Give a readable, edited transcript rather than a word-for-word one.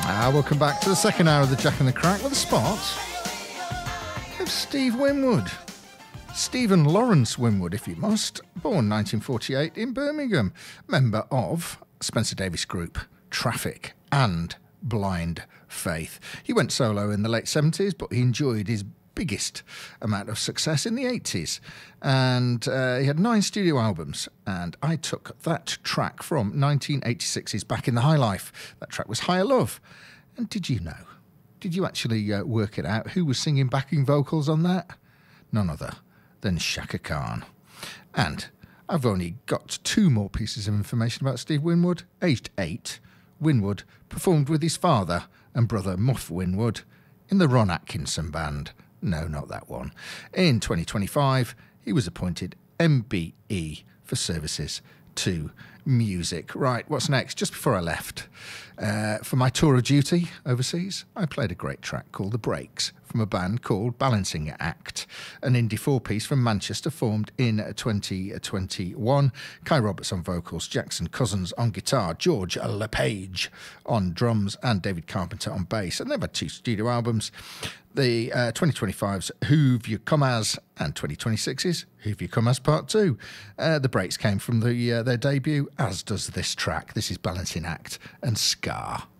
Welcome back to the second hour of the Jack and the Crack with a spot of Steve Winwood. Stephen Lawrence Winwood, if you must, born 1948 in Birmingham, member of Spencer Davis Group, Traffic and Blind Faith. He went solo in the late 70s, but he enjoyed his biggest amount of success in the 80s. And he had 9 studio albums, and I took that track from 1986's Back in the High Life. That track was Higher Love. And did you know? Did you actually work it out? Who was singing backing vocals on that? None other than Shaka Khan. And I've only got 2 more pieces of information about Steve Winwood. Aged 8, Winwood performed with his father and brother Muff Winwood in the Ron Atkinson Band. No, not that one. In 2025, he was appointed MBE for services to music. Right, what's next? Just before I left, for my tour of duty overseas, I played a great track called The Breaks from a band called Balancing Act, an indie 4-piece from Manchester formed in 2021. Kai Roberts on vocals, Jackson Cousins on guitar, George LePage on drums, and David Carpenter on bass. And they've had 2 studio albums. The 2025's Who've You Come As and 2026's Who've You Come As Part 2. The breaks came from their debut, as does this track. This is Balancing Act and Scar.